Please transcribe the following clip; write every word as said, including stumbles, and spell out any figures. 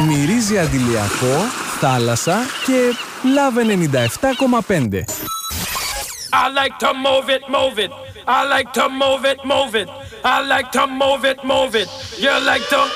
Μυρίζει αντιλιακό, θάλασσα και Love ενενήντα επτά κόμμα πέντε. I like to move it, move it. I like to move it, move it. I like to move it, move it. You like to